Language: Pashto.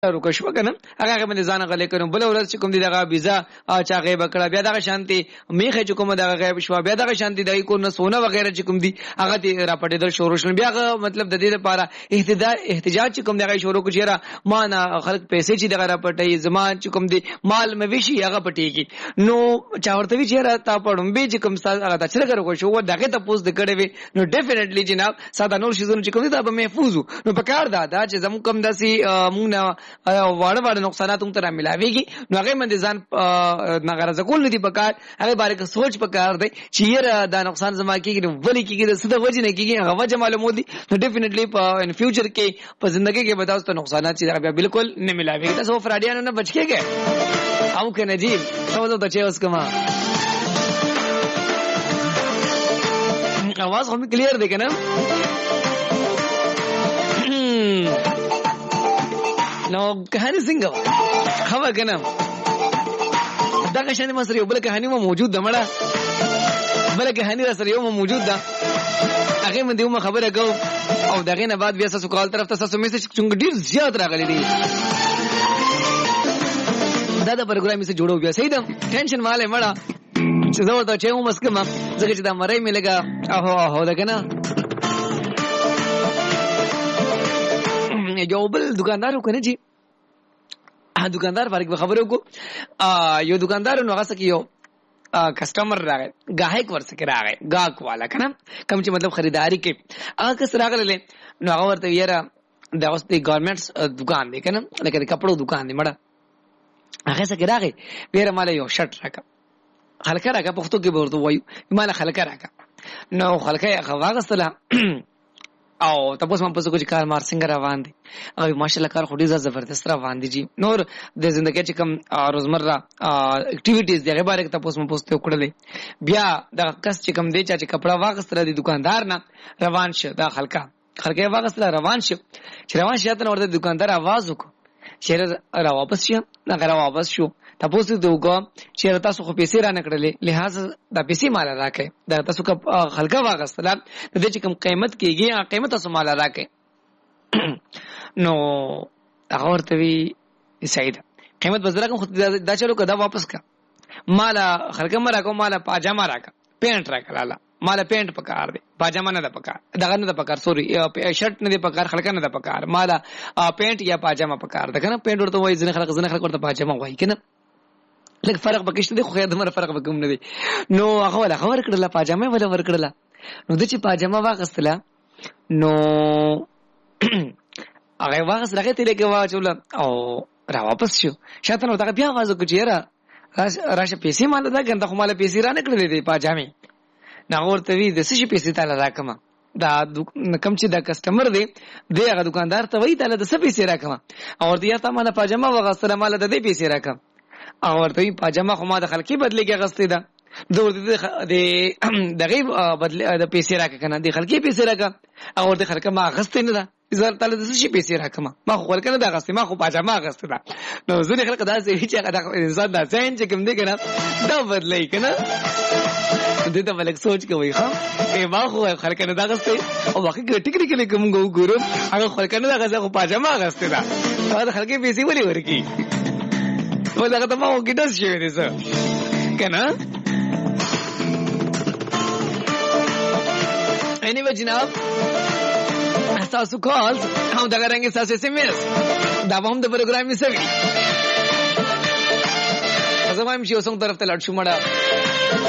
روکشو کنه هغه باندې ځان غلې کړم بل ورځ چې کوم دی دغه ویزا چا غیب کړه بیا دغه شانتي میخه چې کوم دغه غیب شو بیا دغه شانتي دای کو نه سونه وغیرہ چې کوم دی هغه دی را پټېدل شوروشن بیا مطلب د دې لپاره احتجاج چې کوم دغه شروع کو چیرې ما نه خلک پیسې چې دغه را پټي زمان چې کوم دی مال مویشي هغه پټيږي نو چا ورته وی چیرې تا پړم به چې کوم سال هغه تاسو کړو شو دغه ته پوس د کړې وي نو ډیفینټلی جناب ساده نور شیزونه چې کوم دی دا به محفوظ نو په کار دا چې زموږ کوم داسي مونږ واړه نقصانات هم تر ملاويږي نو هغه باندې ځان ناغرض کول ندي پکار هغه باره کې سوچ پکار دی چې یره دا نقصان زما کېږي نو ولې کېږي د څه د وجه نه کېږي هغه وجه معلومه دي نو ډیفینټلی په ان فیوچر کې په ژوندۍ کې به تاسو نقصانات چې هغه بالکل نه ملاويږي تاسو فراډیانو نه بچ کېږئ او کنه جی تاسو ته چې اوس کما आवाज هم کلیر دی کنه نو کہانی څنګه خبر کنه دا کښنه مصر یو بل کہانی مو موجود ده مړه بل کہانی را سره یو موجود ده هغه من دیومه خبره کو او دغه نه بعد بیا تاسو کال طرف تاسو میسج څنګه ډیر زیات راغلي دي دا د پروګرام سره جوړو بیا صحیح ده ټینشن مالې مړه چې زه ورته چې مسکما ځکه چې دا مړی ملګا اوه دا کنه یو بل دکاندار وکنه جی دکاندار فرق خبرو کو یو دکاندار نو هغه سکه یو کسٹمر راغی گاهک ورسکه راغی گاهک والا کنه کوم چې مطلب خریداری کې هغه کس راغله نو هغه ورته یاره دا اوس د ګورنمنټس دکان دی کنه لکه د کپړو دکان دی مړه هغه سکه راغی ویره مال یو شرټ راکا خلکه راکا پښتو کې ورته وایو مال خلکه راکا نو خلکه هغه واغستله او تاسو هم په څه کې کار مار څنګه روان دي او ماشاءالله کار خو ډیر زبردست روان دي جی نور د ژوندۍ چې کوم روزمره اکټیویټیز دغه باره کې تاسو هم پوښتنه وکړلې بیا د کس چې کوم دی چې کپڑا واغستره دي دکاندار نه روان شه دا خلکه واغستره روان شه چې روان شه ته ورته دکاندار आवाज وکړ چې را واپس شه نه را واپس شو تاسو ته وګورئ چې تاسو خو پیسې را نکړلې لہذا دا پیسې مال راکې دا تاسو کا خلکا واغستله د دې چې کوم قیمت کېږي قیمت تاسو مال راکې نو هغه ورته وی سعید قیمت بزرګ خو دا چلو کدا واپس کا مال خلکا مرا کو مال پاجامه راکا پینټ راکلاله مال پینټ پکار دی پاجامه نه د پکار دغه نه د پکار سوري شرټ نه د پکار خلکا نه د پکار مال پینټ یا پاجامه پکار ده کنه پینټ ورته وای ځنه خلک ورته پاجامه وای کنه لکه فرق پکشته دی خو خیر دمر فرق وکم نه دی نو هغه ولا خبر کړله پاجامه ولا ور کړله نو د چې پاجامه واغستله نو هغه واغس راغی ته لګوا چول او را واپس شو شاته نو دا بیا आवाज وکړي راشه پیسې مال دا ګنده خو مال پیسې را نکړلې دی پاجامه نو ورته وی د څه پیسې تعالی راکما دا کم چې دا کسٹمر دی هغه دکاندار ته وی تعالی د څه پیسې راکما او ورته یا ته مال پاجامه واغستله مال د دې پیسې راکم او ورته پاجامه خو ما د خلکی بدلېږي غستې ده د دغه بدل د پیسې راک کنه د خلکی پیسې راک او ورته خلک ما غستې نه ده زار تعالی د څه پیسې راکم ما خو خلک نه ده غستې ما خو پاجامه غستې ده نو ځینې خلک دا چې انسان دا ځین چې کوم دی کنه دا بدلې کنه دې ته ولک سوچ کوي ښا ما خو خلک نه ده غستې او واقعي ټیکري کې کوم ګورم هغه خلک نه ده غستې خو پاجامه غستې ده دا خلک پیسې ولې ورکی ولا هغه ته ما وګیدل شي دې څه کنه anyway جناب تاسو کال هم دا غرانګي تاسو SMS دا هم د پروګرام می سوي زما هم شي اوسم طرف ته لړ شو مړه